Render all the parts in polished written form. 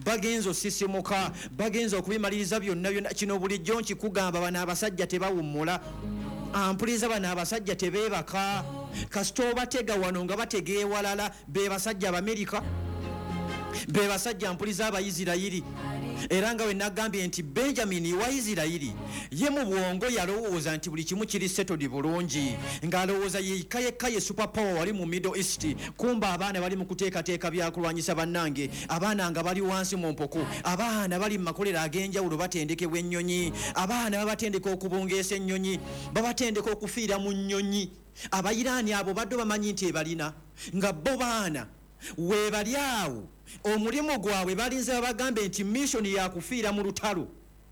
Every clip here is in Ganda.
bagenzo sisimuka bagenzo okubimaliriza byonna kino bulijjo nkikugamba bano abasajja tebawummula ampuliza bano abasajja tebeebaka kasita obatega wano nga batega ewalala be basajja Abamerika be basajja ampuliza Abayisirayiri era nga we nagambye nti Benjamin wa Isirayiri ye mu bwongo yalowooza nti buli kimu kiri settled bulungi ng'alowooza yekka super power wali mu Middle East kumba abaana bali mu kuteekateeka byakulwanyisa bannange abaana nga bali wansi mu mpoko abaana bali mu makolero ag'enjawulo batendekebwa ennyonyi abaana babatendeka okubungeesa ennyonyi babatendeka okufiira mu nnyonyi Abayiraani abo badde bamanyi nti ebalina nga bo baana webali awo omulimu gwabwe balinze babagambe nti mission ya kufiira mu lutalo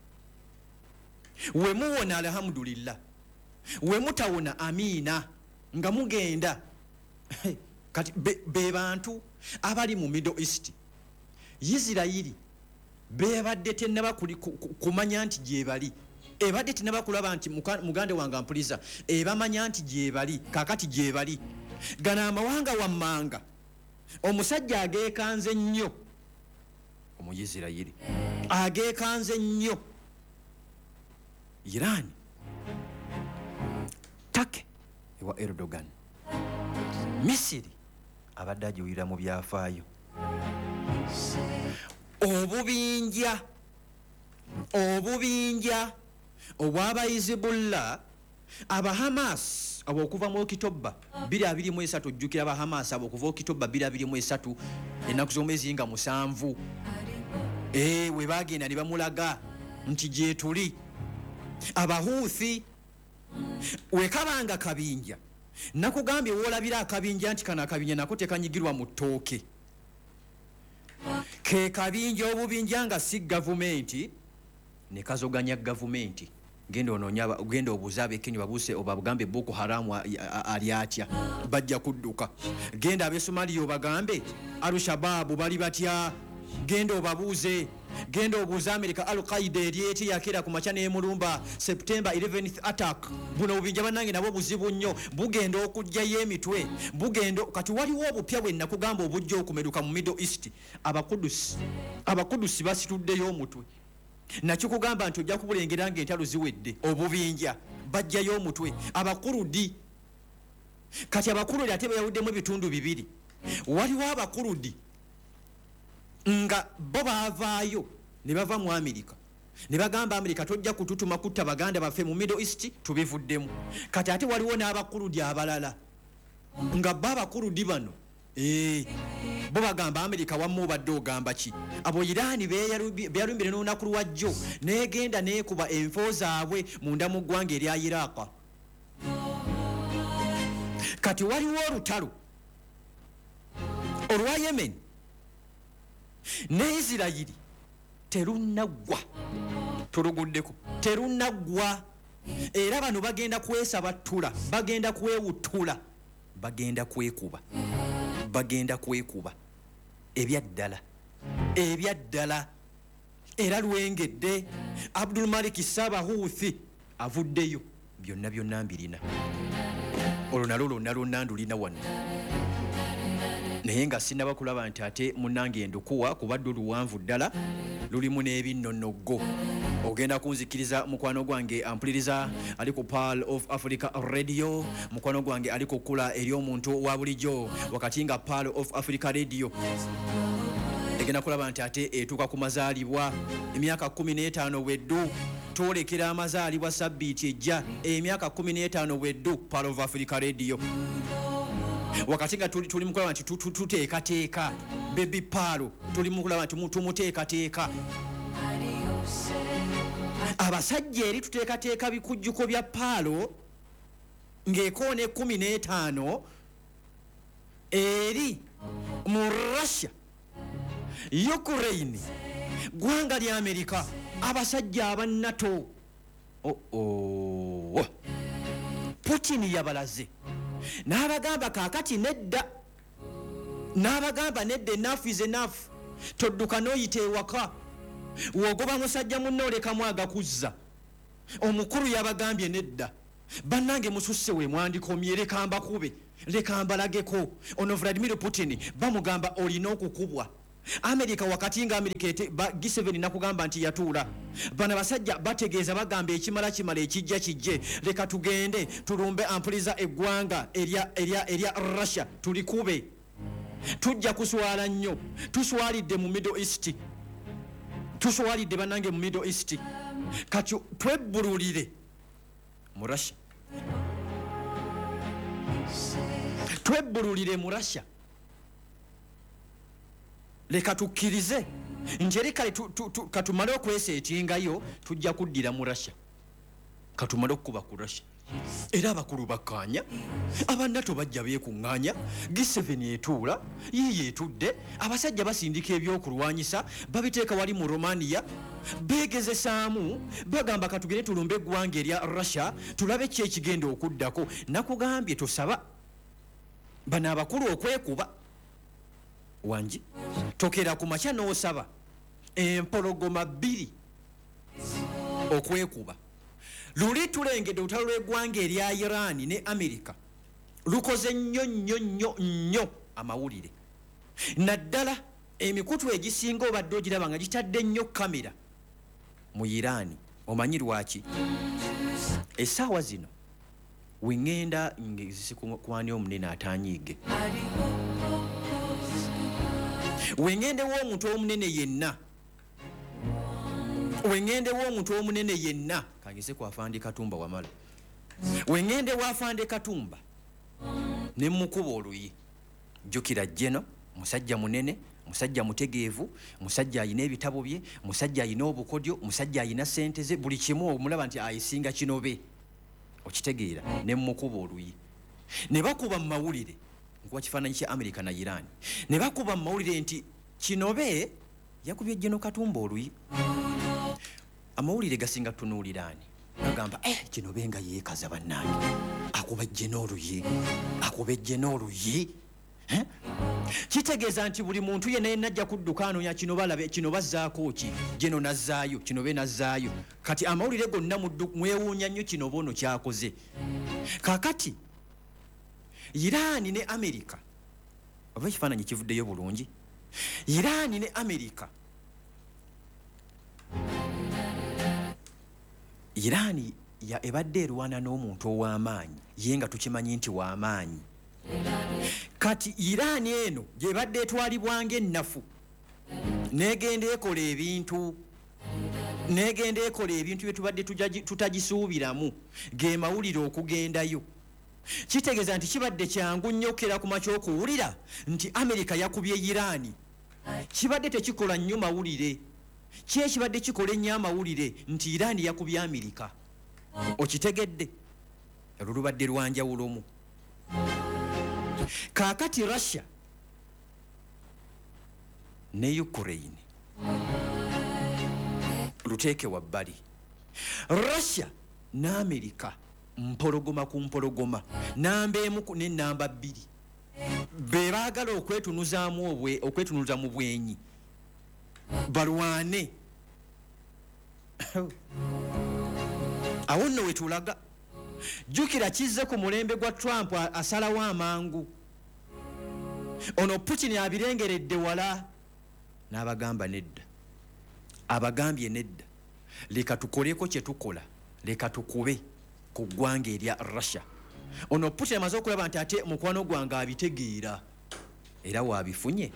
we muwona alhamdulillah we mutawona amina nga mugenda kati be bantu abali mu Middle East Isirayiri bebadde tennaba kumanya nti gyebali ebadde tennaba kulaba nti mugande wange ampuliza ebamanya nti gyebali kakati gyebali gana amawanga wammanga omusajja ageekanze nnyo Omuyisirayiri ageekanze nnyo Iran Turkey ewa Erdogan Misiri abadde ajiwira mu byafaayo obubinja obw'Abayizibullah Abahamas abo okuva mu Okitoba 2023 ojjukira Abahamas abo okuva Okitoba 2023 ennaku z'omwezi nga 7 we bagenda ne bamulaga nti gye tuli Abahuthi wekabanga kabinja nakugambye woolabira akabinja nti kana akabinja nako tekanyigirwa mu ttooke ke kabinja obubinja nga si gavumenti ne kazoganya gavumenti genda obuuza ab'Ekenya babuuse obagambe Boko Haram ali atya bajja kudduka genda ab'e Somalia obagambe Al-Shabaab bali batya genda obabuuze genda obuuza America Al-Qaeda eryeti yakera ku makya n'emulumba September 11th attack buno bubinja bannange nabo buzibu nnyo bugenda okujjayo emitwe bugenda kati waliwo obupya bwe nakugamba obujja okumeruka mu Middle East abakudusi basituddeyo omutwe nakikugamba nti ojja kubulengera ng'entalo ziwedde obubinja bajjayo omutwe Abakurudi kati Abakurudi ate bayawuddemu ebitundu bibiri waliwo Abakurudi nga bo baavaayo ne bava mu Amerika ne bagamba Amerika tojja kututuma kutta baganda baffe mu Middle East tubivuddemu kati ate waliwo n'Abakurudi abalala nga bo Abakurudi bano bo bagamba Amerika wamma obadde ogamba ki abo Irani beyalumbire n'olunaku lwajjo negenda neekuba enfo zaabwe munda mu ggwanga erya Iraq kati waliwo olutalo olwa Yemen ne Isirayiri terunnagwa tuluguddeko terunnagwa era bano bagenda kwesabattula bagenda kwewuttula bagenda kwekuba ebyaddala era lwengedde Abdul Malik Sabahuthi avuddeyo byonna mbirina olwo nalwo ndulina wano naye nga sinaba kulaba nti ate munnange endukuwa kubadde oluwanvu ddala lulimu n'ebinnonoggo ogenda kunzikiriza mukwano gwange ampuliriza ali ku Pearl of Africa Radio mukwano gwange ali ku kkula ery'omuntu wa bulijjo wakati nga Pearl of Africa Radio egenda kulaba nti ate etuuka ku mazaalibwa emyaka 15 weddu twolekera amazaalibwa sabbiiti ejja emyaka 15 weddu Pearl of Africa Radio wakati nga tuli mukulaba nti tuteekateeka Baby Pearl tuli mukulaba nti tumuteekateeka abasajja eri tuteekateeka bikujjuko bya Pearl ng'ekoona 15 eri mu Russia Ukraine gwanga lya Amerika abasajja aba NATO Putin yabalaze n'abagamba kaakati nedda n'abagamba nedda enough is enough todduka n'oyita ewaka wogoba musajja munnoolekamu agakuzza omukulu yabagambye nedda bannange mususse we mwandikomye leka mbakube leka mbalageko ono Vladimir Putin bamugamba olina okukubwa America wakati nga America G7 nakugamba nti yatuula bana basajja bategeeza bagamba ekimala ekijja kijje leka tugende tulumbe ampuliza eggwanga erya Russia tulikube tujja kuswala nnyo tuswalidde mu Middle East tuswalidde banange mu Middle East kati twebbululire mu Russia twebbululire mu Russia leka tukkirize njeri kale katumale okweseetingayo tujja kuddira mu Russia katumale okuba ku Russia era abakulu bakkaanya abannato bajja beekuŋŋaanya G7 etuula yiye etudde abasajja basindika ebyokulwanyisa babiteeka wali mu Romania beegezesaamu bagamba katugende tulumbe eggwanga erya Russia tulabe ki ekigenda okuddako nakugambye tosaba bano abakulu okwekuba wangi tokera ku makya n'osaba empologoma 2 okwekuba luli tulengedde olutalo lw'eggwanga erya Iran ne America lukoze nnyo amawulire naddala emikutu egisinga obadde ogiraba nga gitadde nnyo kamera mu Iran omanyi lwaki essaawa zino wengenda ngezisikwani omunene atanyiige wengendewo omuntu omunene yenna kangise ku Afande Katumba wamala wengendewo Afande Katumba ne mukuba oluyi jjukira jjeno musajja munene musajja mutegeevu musajja ayina ebitabo bye musajja ayina obukodyo musajja ayina sente ze buli kimu omulaba nti ayisinga kinobe okitegeera ne mukuba oluyi ne bakuba mu mawulire nkuba kifaananyi kya America na Iran ne bakuba mu mawulire nti kinobe yakubye Jeno Katumba oluyi amawulire gasinga tunuuliraani bagamba kinobe nga yeekaza bannange akuba Jeno oluyi kitegeeza nti buli muntu yenna ajja kudduka anoonya kino balabe kino bazzaako ki Jeno nazzaayo kinobe nazzaayo kati amawulire gonna mwewuunya nnyo kino bono kyakoze kakati Iran ne America oba ekifaananyi kivuddeyo bulungi Iran ne America Iran ebadde erwana n'omuntu ow'amaanyi ye nga tukimanyi nti w'amaanyi kati Iran eno gyebadde etwalibwanga ennafu negenda ekola ebintu bye tubadde tutagisuubiramu ge mawulire okugendayo kitegeeza nti kibadde kyangu nnyo okera ku makya okuwulira nti America yakubye Iran kibadde tekikola nnyo mawulire ki ekibadde kikola ennyo amawulire nti Iran yakubye America okitegedde lulubadde lwanjawulomu kaakati Russia ne Ukraine luteeke wabbali Russia ne America mpologoma ku mpologoma namba emu ne namba 2 be baagala okwetunuza mu bwenyi balwane awo nno wetulaga jjukira kizze ku mulembe gwa Trump asalawo amangu ono Putin abirengeredde wala n'abagamba nedda abagambye nedda leka tukoleko kye tukola leka tukube ku ggwanga erya Russia ono Putin amaze okulaba nti ate mukwano gwange abitegeera era waabifunye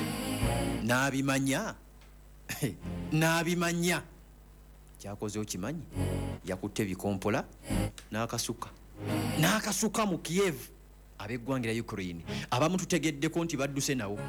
n'abimanya kyakoze okimanyi yakutte bikompola n'akasuka mu Kiev ab'eggwanga lya Ukraine abamu tutegeddeko nti badduse nawo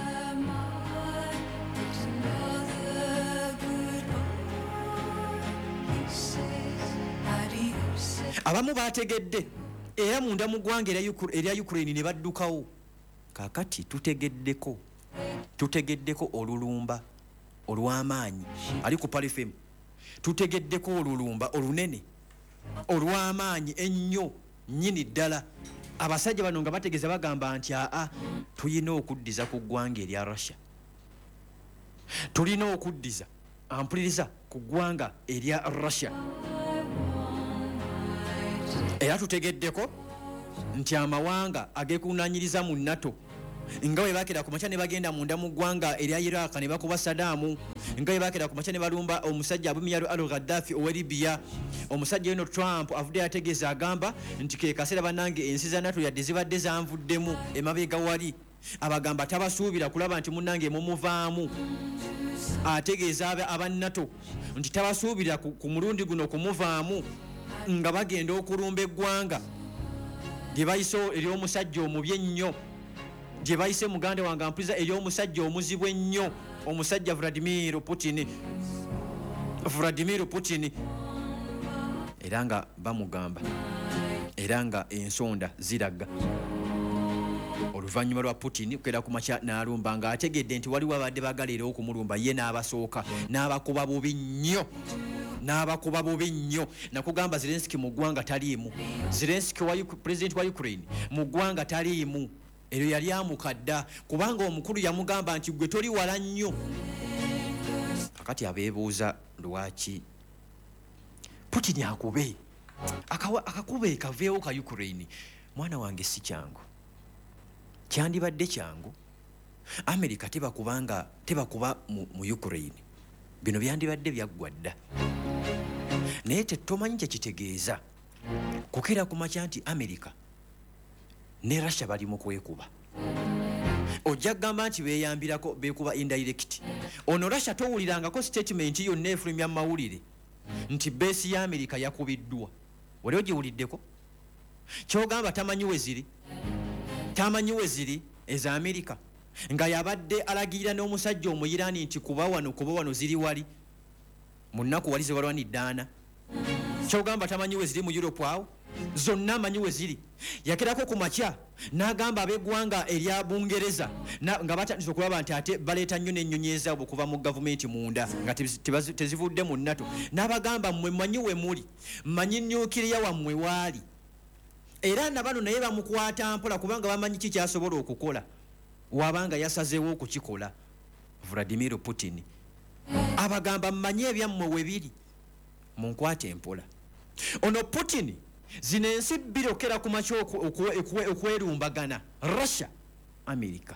abamu bategedde era munda mu ggwanga erya Ukraine ne baddukawo kakati tutegeddeko olulumba olw'amaanyi ali ku Palifem tutegeddeko olulumba olunene olw'amaanyi ennyo nnyini ddala abasajja bano nga bategeeza bagamba nti tulina okuddiza ku ggwanga erya Russia tulina okuddiza ampuliriza ku ggwanga erya Russia era tutegeddeko nti amawanga ageekunaanyiriza mu NATO nga bwe baakera ku makya ne bagenda munda mu ggwanga erya Iraq ne bakuba Saddam, nga bwe baakera ku makya ne balumba omusajja Abumiyar al-Gaddafi owa Libya. Omusajja eno Trump avudde ategeeza agamba nti ke kaseera bannange ensi za NATO yadde zibadde zanvuddemu emabega wali. Abagamba tabasuubira kulaba nti munnange mumuvaamu. Ategeeza aba NATO nti tabasuubira ku mulundi guno kumuvaamu nga bagenda okulumba eggwanga gye bayise ery'omusajja omubi ennyo, gye bayise muganda wange ampuliza ery'omusajja omuzibu ennyo, omusajja Vladimir Putin. Era nga bamugamba era nga ensonda ziraga. Oluvannyuma lwa Putin kera ku makya n'alumba nga ategedde nti waliwo abadde bagaleera okumulumba ye n'abasooka n'abakuba bubi nnyo. Nakugamba Zelensky mu ggwanga taliimu. Zelensky president wa Ukraine mu ggwanga taliimu. Eryo yali amukadda kubanga omukulu yamugamba nti gwe toli wala nnyo. Kakati abeebuuza lwaki Putin akube akakube kaveewo ka Ukraine. Mwana wange si kyangu, kyandibadde kyangu. America tebakuba mu Ukraine, bino byandibadde byaggwa dda. Naye tomanyi kye kitegeeza kukera ku makya nti America ne Russia bali mu kwekuba. Ojja kugamba nti beeyambirako beekuba indirect. Ono Russia towulirangako statement yonna efulumya mu mawulire nti beesi ya America yakubiddwa. Wali ogiwuliddeko? Kyogamba tamanyi we ziri eza America, nga yabadde alagirira n'omusajja omuyirani nti kuba wano ziri wali mu nnaku wali ze balwanidde ana. Kyogamba tamanyi we ziri mu Europe awo, zonna amanyi we ziri. Yakerako ku makya n'agamba ab'eggwanga erya Bungereza nga batandise okulaba nti ate baleeta nnyo n'ennyonyi ezaabwe okuva mu gavumenti munda nga tezivudde mu NATO. N'abagamba mmwe mmanyi we muli, mmanyi nyukiriya wammwe waali. Era na bano naye bamukwata mpola kubanga bamanyi ki kyasobola okukola wabanga yasazeewo okukikola. Vladimir Putin abagamba mmanyi ebyammwe we biri, munkwate mpola. Ono Putin zino ensi bbiri okera ku makya okwerumbagana, Russia, America.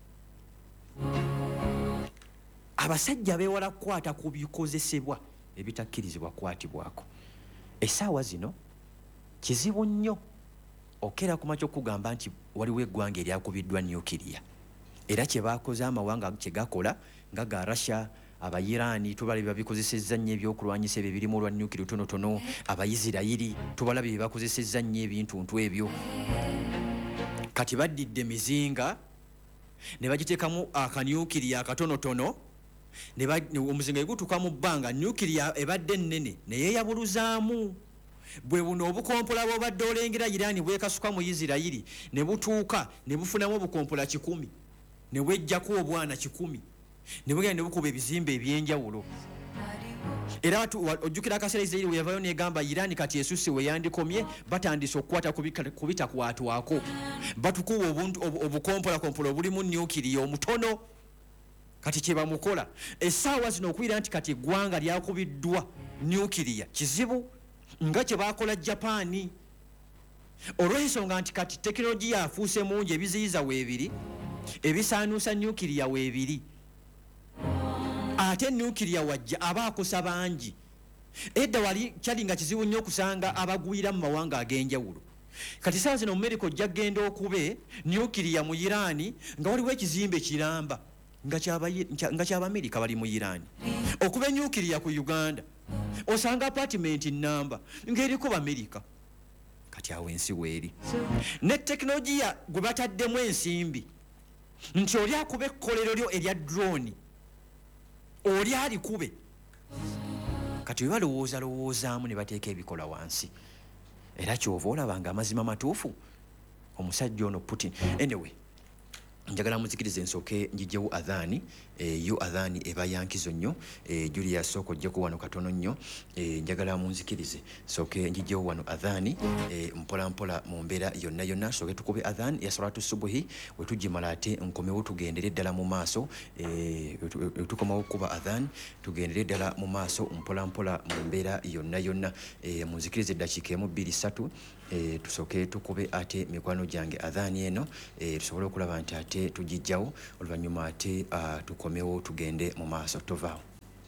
Abasajja beewala kukwata ku bikozesebwa ebitakkirizibwa kwatibwako. Essaawa zino kizibu nnyo okera ku makya okugamba nti waliwo eggwanga eryakubiddwa nukiriya. Era kye baakoze amawanga kye gakola nga ga Russia, Abayirani tubalabye babikozesezza nnyo ebyokulwanyisa ebyo ebirimu olwa nukiri tonotono. Abayisirayiri tubalabye bye bakozesezza nnyo ebintuntu ebyo. Kati baddidde mizinga ne bagiteekamu akanyukiriya akatonotono, omuzinga egutuuka mu bbanga, nukiriya ebadde nnene neyeeyabuluzaamu. Bwe buno obukompola bw'obadde olengera Irani bwekasuka mu Isirayiri ne butuuka ne bufunamu obukompola 100 ne bwejjako obwana 100 ne bugenda ne bukuba ebizimbe ebyenjawulo. Era ojjukira akaseera Isirayiri we yavayo negamba Irani kati esusse we yandikomye, batandise okukwata kubitakwatwako. Batukuba obukompola obulimu nukiriya omutono. Kati kye bamukola essaawa zino okuwira nti kati eggwanga lyakubiddwa nukiriya kizibu nga kye bakola Japaani. Olw'ensonga nti kati tekinologiya afuuse mungi, ebiziyiza weebiri, ebisaanuusa nukiriya weebiri. Ate nukiriya wajja aba akosa bangi. Edda wali kyali nga kizibu nnyo okusanga abagwira mu mawanga ag'enjawulo. Kati saa zino America ojja kgenda okube nukiriya mu Irani nga waliwo ekizimbe kiramba nga ky'Abamerika bali mu Irani. Okuba nukiriya ku Uganda osanga apartment namba ng'eriko Bamerika. Kati awo ensi weeri ne tekinologiya gwe bataddemu ensimbi nti oli akuba ekkolero lyo erya drone, oli alikube. Kati we balowoozaamu ne bateeka ebikola wansi. Era kyova olabanga amazima matuufu omusajja ono Putin. Anyway, njagala muzikirize nsooke njijjewo adhaani. Yo adhaani eba yankizo nnyo. Julia soko ojjeko wano katono nnyo. Njagala munzikirize sooke njijjewo wano adhaani mpola mpola mu mbeera yonna sooke tukube adhaani ya salatu subuhi we tugimala ate nkomewo tugendere ddala mu maaso. Tukomawo okuba adhaani tugendere ddala mu maaso mpola mpola mu mbeera yonna. Munzikirize eddakiika emu 2 3 tusooke tukube ate mikwano gyange adhaani eno tusobole okulaba nti ate tugijjawo oluvannyuma ate tukomewo tugende mu maaso tovaawo.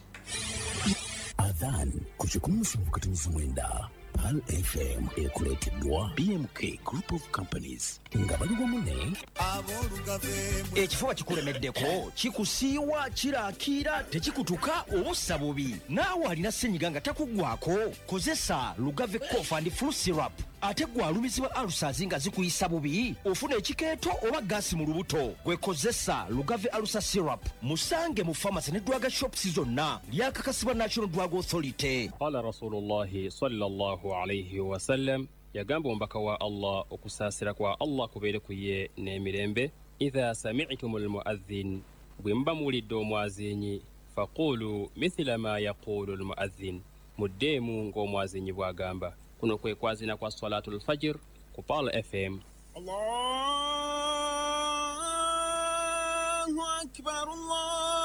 Adhan ku 17 Pal FM ekuleeteddwa BMK Group of Companies nga bali wamu ne ekifuba kikulemeddeko kikusiiwa kiraakira tekikutuka obussa bubi naawe alina ssenyiga nga takuggwako kozesa Lugave Cough and Flu Syrup ate gwe alumizibwa ulcers nga zikuyisa bubi ofuna ekikeeto oba gaasi mu lubuto gwekozesa Lugave Ulcer Syrup musange mu pharmacy ne drug shops zonna lyakakasibwa National Drug Authority. Qala Rasulullahi sallallahu alayhi wa sallam yagamba omubaka wa Allah okusaasira kwa Allah kubeere ku ye n'emirembe idha sami'tumul muadhin bwe muba muwulidde omwazinyi faqulu mithla ma yaqulu almuadhin muddeemu ng'omwazinyi bw'agamba. Kuno kwe kwazina kwa salatul fajr ku Pal FM. Allahu akbar Allah